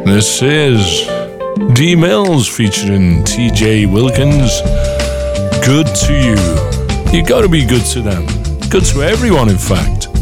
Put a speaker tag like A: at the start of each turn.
A: This is D Mills featuring TJ Wilkins. Good to you. You gotta be good to them. Good to everyone, in fact.